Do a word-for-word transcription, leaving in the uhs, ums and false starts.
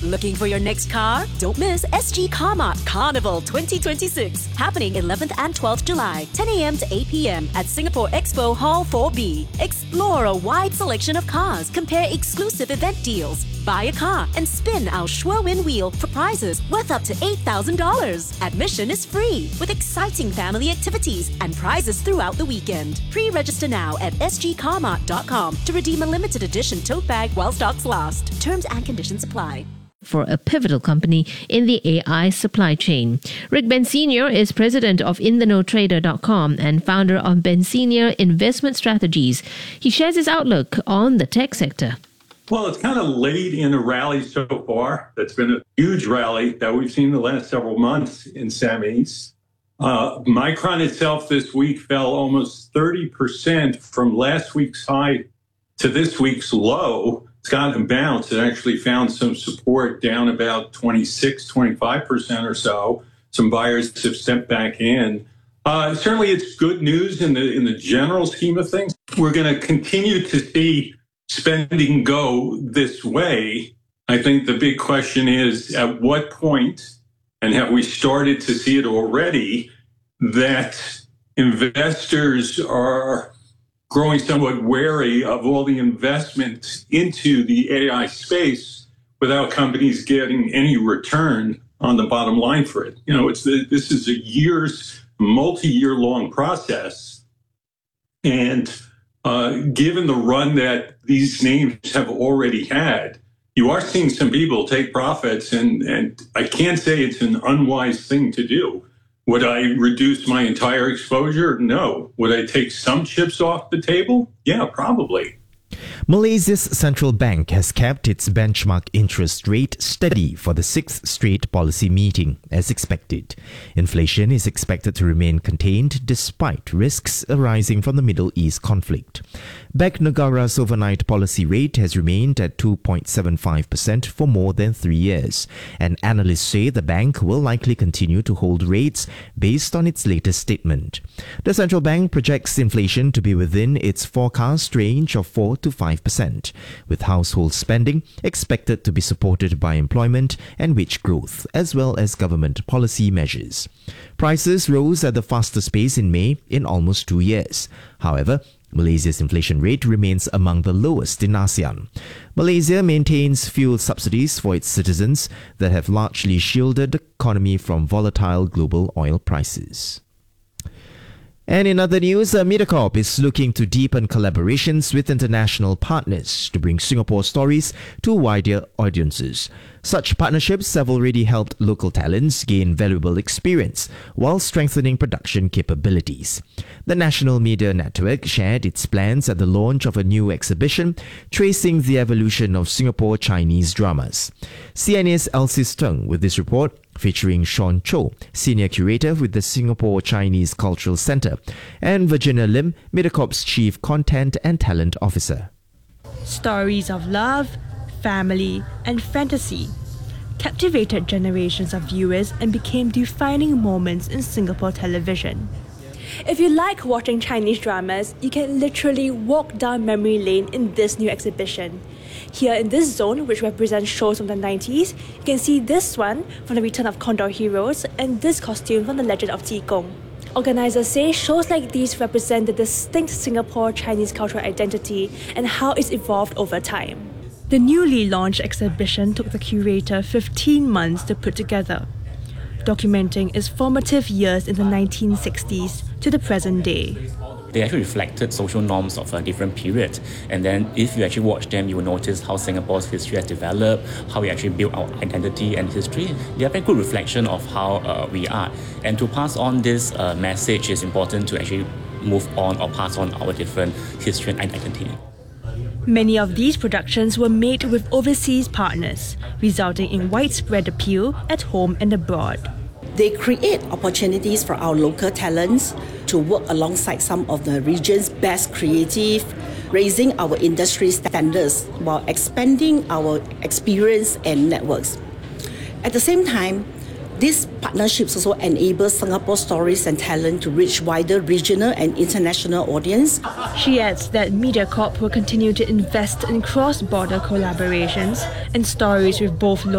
Looking for your next car? Don't miss S G CarMart Carnival twenty twenty-six, happening eleventh and twelfth July, ten a.m. to eight p.m. at Singapore Expo Hall four B. Explore a wide selection of cars, compare exclusive event deals, buy a car, and spin our Sure Win wheel for prizes worth up to eight thousand dollars. Admission is free, with exciting family activities and prizes throughout the weekend. Pre-register now at s g carmart dot com to redeem a limited edition tote bag while stocks last. Terms and conditions apply. For a pivotal company in the A I supply chain. Rick Bensignor is president of in the know trader dot com and founder of Bensignor Investment Strategies. He shares his outlook on the tech sector. Well, it's kind of late in a rally so far. That's been a huge rally that we've seen the last several months in semis. Uh, Micron itself this week fell almost thirty percent from last week's high to this week's low. It's gotten bounced. It actually found some support down about twenty-six, twenty-five percent or so. Some buyers have stepped back in. Uh, certainly, it's good news in the in the general scheme of things. We're going to continue to see spending go this way. I think the big question is, at what point, and have we started to see it already, that investors are growing somewhat wary of all the investment into the A I space without companies getting any return on the bottom line for it. You know, it's the, this is a years, multi-year long process. And uh, given the run that these names have already had, you are seeing some people take profits, and, and I can't say it's an unwise thing to do. Would I reduce my entire exposure? No. Would I take some chips off the table? Yeah, probably. Malaysia's central bank has kept its benchmark interest rate steady for the sixth straight policy meeting, as expected. Inflation is expected to remain contained despite risks arising from the Middle East conflict. Bank Negara's overnight policy rate has remained at two point seven five percent for more than three years, and analysts say the bank will likely continue to hold rates based on its latest statement. The central bank projects inflation to be within its forecast range of four to five percent, with household spending expected to be supported by employment and wage growth, as well as government policy measures. Prices rose at the fastest pace in May in almost two years. However, Malaysia's inflation rate remains among the lowest in ASEAN. Malaysia maintains fuel subsidies for its citizens that have largely shielded the economy from volatile global oil prices. And in other news, uh, MediaCorp is looking to deepen collaborations with international partners to bring Singapore stories to wider audiences. Such partnerships have already helped local talents gain valuable experience while strengthening production capabilities. The National Media Network shared its plans at the launch of a new exhibition tracing the evolution of Singapore Chinese dramas. C N A's Elsie Tung with this report, featuring Sean Cho, Senior Curator with the Singapore Chinese Cultural Centre, and Virginia Lim, MediaCorp's Chief Content and Talent Officer. Stories of love, family, and fantasy captivated generations of viewers and became defining moments in Singapore television. If you like watching Chinese dramas, you can literally walk down memory lane in this new exhibition. Here in this zone, which represents shows from the nineties, you can see this one from The Return of Condor Heroes and this costume from The Legend of Ti Kung. Organisers say shows like these represent the distinct Singapore Chinese cultural identity and how it's evolved over time. The newly launched exhibition took the curator fifteen months to put together, documenting its formative years in the nineteen sixties to the present day. They actually reflected social norms of a different period. And then if you actually watch them, you will notice how Singapore's history has developed, how we actually built our identity and history. They are a very good reflection of how uh, we are. And to pass on this uh, message, it's important to actually move on or pass on our different history and identity. Many of these productions were made with overseas partners, resulting in widespread appeal at home and abroad. They create opportunities for our local talents to work alongside some of the region's best creative, raising our industry standards while expanding our experience and networks. At the same time, these partnerships also enable Singapore stories and talent to reach wider regional and international audience. She adds that MediaCorp will continue to invest in cross-border collaborations and stories with both local